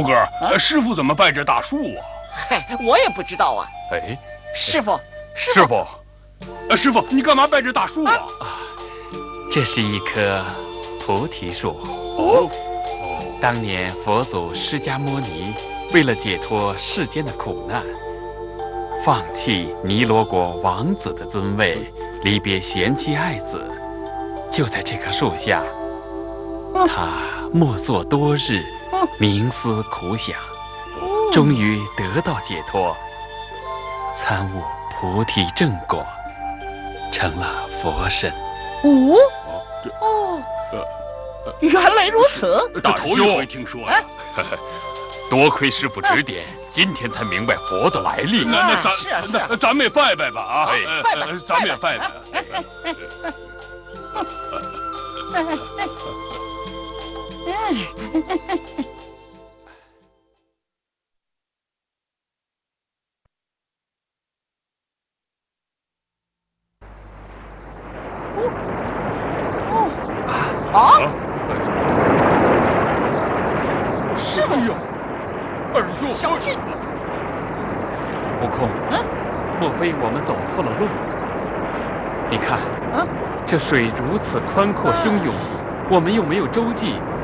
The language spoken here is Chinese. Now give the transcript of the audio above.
哥，师傅怎么拜这大树啊？ 嗨，我也不知道啊。 哎， 师傅， 师傅，你干嘛拜这大树啊？ 这是一棵菩提树。 哦， 当年佛祖释迦牟尼为了解脱世间的苦难，放弃尼罗国王子的尊位，离别贤妻爱子，就在这棵树下，他默坐多日，冥思苦想，终于得到解脱，参悟菩提正果，成了佛身。 原来如此。 这头一回听说呀。 多亏师傅指点，今天才明白佛的来历。 那咱们也拜拜吧啊！咱们也拜拜。 师傅， 二兄， 小心！ 悟空，莫非我们走错了路？你看，这水如此宽阔汹涌，我们又没有舟楫，